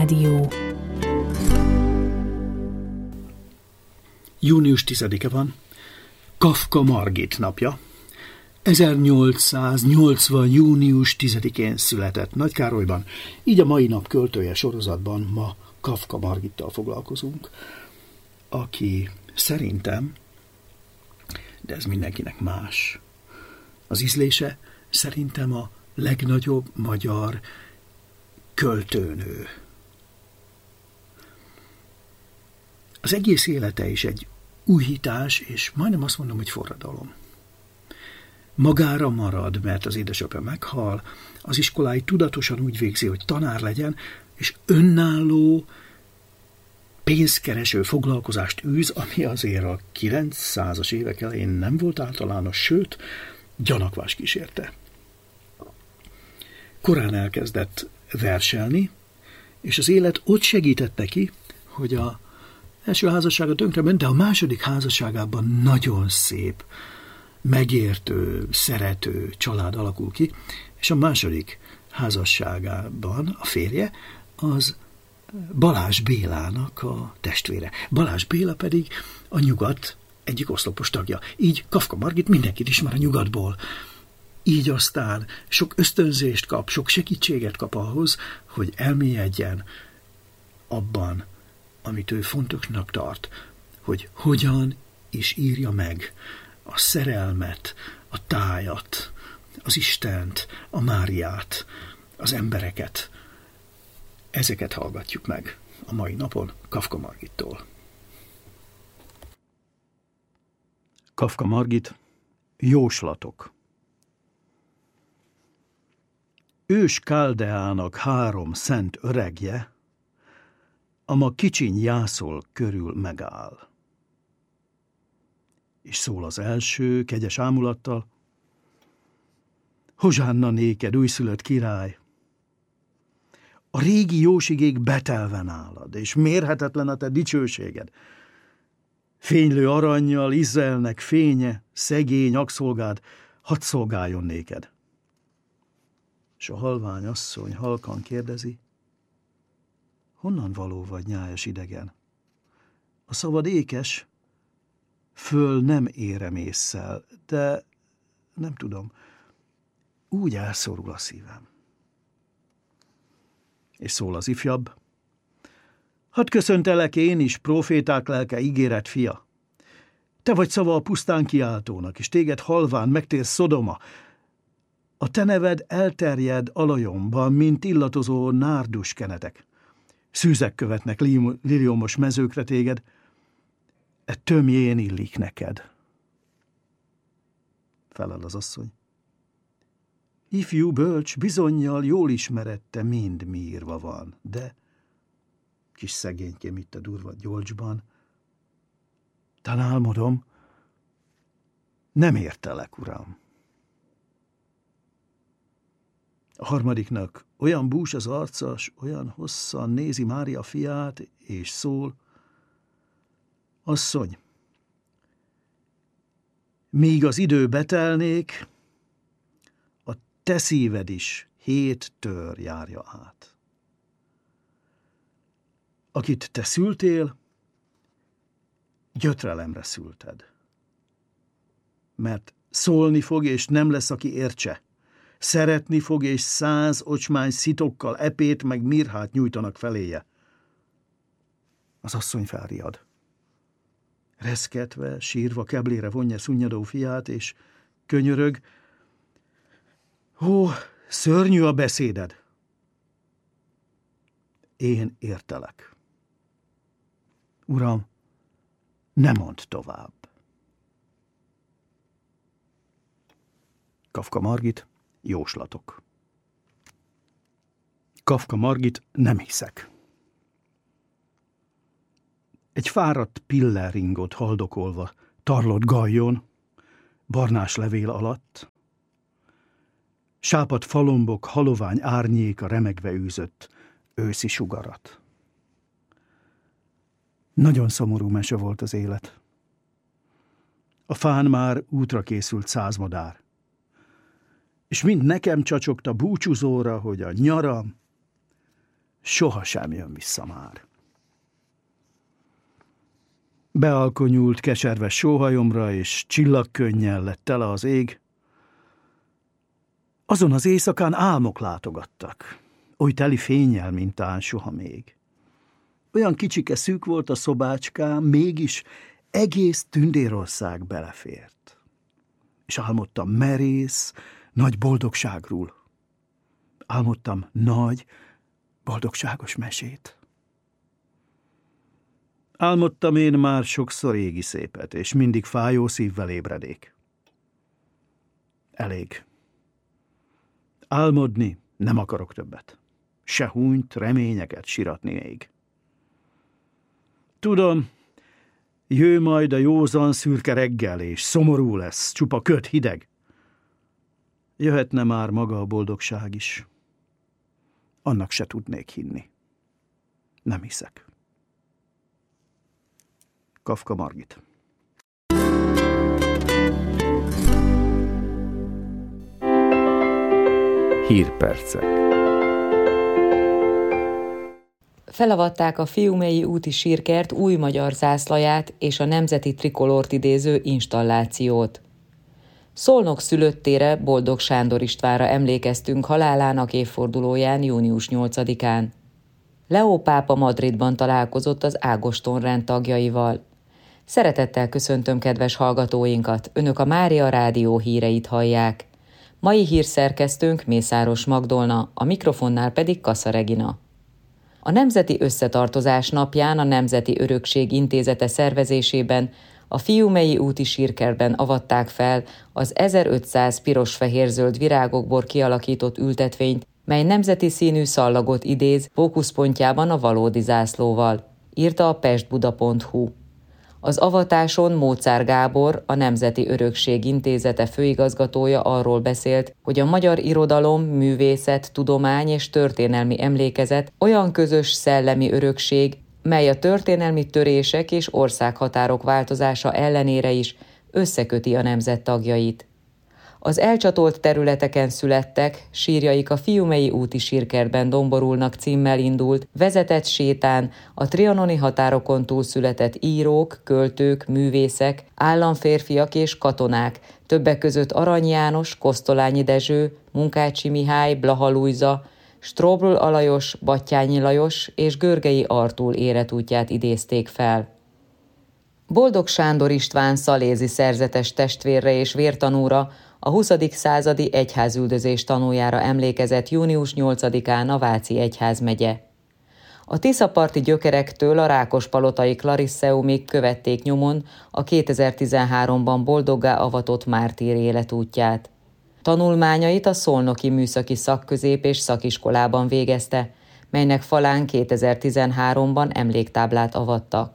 Rádió. Június 10-e van, Kafka Margit napja. 1880. június 10-én született Nagykárolyban, így a mai nap költője sorozatban ma Kafka Margittal foglalkozunk, aki szerintem, de ez mindenkinek más, az ízlése szerintem a legnagyobb magyar költőnő. Az egész élete is egy újítás, és majdnem azt mondom, hogy forradalom. Magára marad, mert az édesapja meghal, az iskolái tudatosan úgy végzi, hogy tanár legyen, és önálló, pénzkereső foglalkozást űz, ami azért a 900-as évek elején nem volt általános, sőt, gyanakvás kísérte. Korán elkezdett verselni, és az élet ott segített neki, hogy az első házassága tönkrement, de a második házasságában nagyon szép, megértő, szerető család alakul ki, és a második házasságában a férje az Balázs Bélának a testvére. Balázs Béla pedig a Nyugat egyik oszlopos tagja. Így Kafka Margit mindenkit ismer a Nyugatból. Így aztán sok ösztönzést kap, sok segítséget kap ahhoz, hogy elmélyedjen abban, amit ő fontosnak tart, hogy hogyan is írja meg a szerelmet, a tájat, az Istent, a Máriát, az embereket. Ezeket hallgatjuk meg a mai napon Kafka Margittól. Kafka Margit, jóslatok. Ős Káldeának 3 szent öregje, ama kicsiny jászol körül megáll. És szól az első, kegyes ámulattal: Hozsánna néked, újszülött király! A régi jósigék betelve nálad, és mérhetetlen a te dicsőséged. Fénylő arannyal Izraelnek fénye, szegény akszolgád, hadd szolgáljon néked. És a halvány asszony halkan kérdezi: Honnan való vagy, nyájas idegen? A szavad ékes, föl nem érem ésszel, de nem tudom, úgy elszorul a szívem. És szól az ifjabb: Hadd köszöntelek én is, próféták lelke, ígéret fia. Te vagy szava a pusztán kiáltónak, és téged halván megtér Szodoma. A te neved elterjed alajomban, mint illatozó nárdus kenetek. Szűzek követnek liliomos mezőkre téged, e tömjén illik neked. Felel az asszony: Ifjú bölcs, bizonnyal jól ismered, te mind mi írva van, de kis szegénykém itt a durva gyolcsban, tán álmodom, nem értelek, uram. A harmadiknak olyan bús az arca, s olyan hosszan nézi Mária fiát, és szól: Asszony, míg az idő betelnék, a te szíved is 7 tör járja át. Akit te szültél, gyötrelemre szülted. Mert szólni fog, és nem lesz, aki értse. Szeretni fog, és 100 ocsmány szitokkal epét meg mirhát nyújtanak feléje. Az asszony felriad. Reszketve, sírva keblére vonja szunnyadó fiát, és könyörög: Ó, szörnyű a beszéded! Én értelek. Uram, ne mondd tovább. Kafka Margit, jóslatok. Kafka Margit, nem hiszek. Egy fáradt pillerringot haldokolva tarlott gajjon, barnás levél alatt, sápadt falombok halovány árnyéka remegve űzött őszi sugarat. Nagyon szomorú mese volt az élet. A fán már útra készült 100 madár, és mind nekem csacsogta búcsúzóra, hogy a nyaram sohasem jön vissza már. Bealkonyult keserves sóhajomra, és csillagkönnyel lett tele az ég. Azon az éjszakán álmok látogattak, oly teli fénnyel, mintán soha még. Olyan kicsike szűk volt a szobácskám, mégis egész Tündérország belefért. És álmodtam merész, nagy boldogságról. Álmodtam nagy, boldogságos mesét. Álmodtam én már sokszor égi szépet, és mindig fájó szívvel ébredék. Elég. Álmodni nem akarok többet. Se hunyt, reményeket siratni még. Tudom, jő majd a józan szürke reggel, és szomorú lesz, csupa köt hideg. Jöhetne már maga a boldogság is. Annak se tudnék hinni. Nem hiszek. Kafka Margit. Hírpercek. Felavatták a Fiumei úti sírkert új magyar zászlaját és a nemzeti trikolort idéző installációt. Szolnok szülöttére, Boldog Sándor Istvánra emlékeztünk halálának évfordulóján június 8-án. Leó pápa Madridban találkozott az Ágoston-rend tagjaival. Szeretettel köszöntöm kedves hallgatóinkat, önök a Mária Rádió híreit hallják. Mai hírszerkesztőnk Mészáros Magdolna, a mikrofonnál pedig Kassa Regina. A Nemzeti Összetartozás napján a Nemzeti Örökség Intézete szervezésében a Fiumei úti sírkertben avatták fel az 1500 piros-fehér-zöld virágokból kialakított ültetvényt, mely nemzeti színű szallagot idéz, fókuszpontjában a valódi zászlóval, írta a pestbuda.hu. Az avatáson Móczár Gábor, a Nemzeti Örökség Intézete főigazgatója arról beszélt, hogy a magyar irodalom, művészet, tudomány és történelmi emlékezet olyan közös szellemi örökség, mely a történelmi törések és országhatárok változása ellenére is összeköti a nemzet tagjait. Az elcsatolt területeken születtek, sírjaik a Fiumei úti sírkertben domborulnak címmel indult, vezetett sétán a trianoni határokon túl született írók, költők, művészek, államférfiak és katonák, többek között Arany János, Kosztolányi Dezső, Munkácsi Mihály, Blaha Lujza, Strobl Alajos, Battyányi Lajos és Görgei Artúr életútját idézték fel. Boldog Sándor István szalézi szerzetes testvérre és vértanúra, a 20. századi egyházüldözés tanújára emlékezett június 8-án a Váci egyházmegye. A tiszaparti gyökerektől a Rákospalotai Klariszeumig követték nyomon a 2013-ban boldoggá avatott mártír életútját. Tanulmányait a Szolnoki Műszaki Szakközép- és Szakiskolában végezte, melynek falán 2013-ban emléktáblát avattak.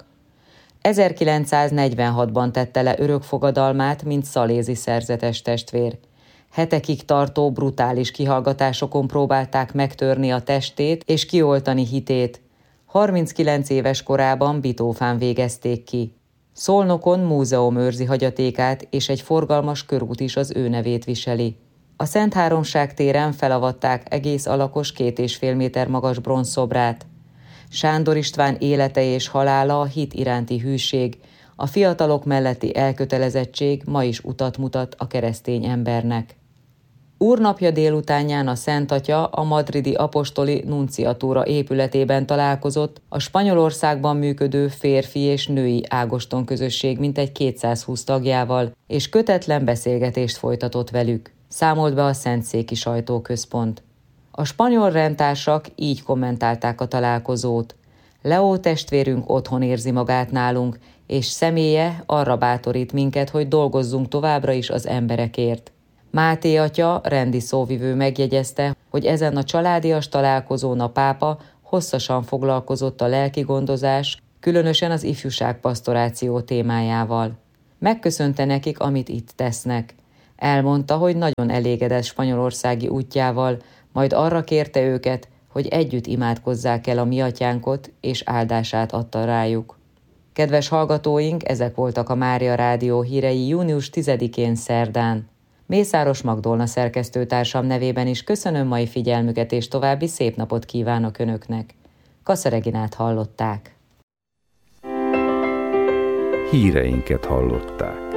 1946-ban tette le örökfogadalmát, mint szalézi szerzetes testvér. Hetekig tartó brutális kihallgatásokon próbálták megtörni a testét és kioltani hitét. 39 éves korában Bitófán végezték ki. Szolnokon múzeum őrzi hagyatékát, és egy forgalmas körút is az ő nevét viseli. A Szent Háromság téren felavatták egész alakos 2,5 méter magas bronzszobrát. Sándor István élete és halála a hit iránti hűség, a fiatalok melletti elkötelezettség ma is utat mutat a keresztény embernek. Úrnapja délutánján a Szent Atya a madridi apostoli nunciatúra épületében találkozott a Spanyolországban működő férfi és női Ágoston közösség mintegy 220 tagjával, és kötetlen beszélgetést folytatott velük, számolt be a Szentszéki Sajtóközpont. A spanyol rendtársak így kommentálták a találkozót. Leó testvérünk otthon érzi magát nálunk, és személye arra bátorít minket, hogy dolgozzunk továbbra is az emberekért. Máté atya, rendi szóvivő megjegyezte, hogy ezen a családias találkozón a pápa hosszasan foglalkozott a lelki gondozás, különösen az ifjúságpasztoráció témájával. Megköszönte nekik, amit itt tesznek. Elmondta, hogy nagyon elégedett spanyolországi útjával, majd arra kérte őket, hogy együtt imádkozzák el a mi atyánkot, és áldását adta rájuk. Kedves hallgatóink, ezek voltak a Mária Rádió hírei június 10-én szerdán. Mészáros Magdolna szerkesztőtársam nevében is köszönöm mai figyelmüket, és további szép napot kívánok Önöknek. Kassa Reginát hallották. Híreinket hallották.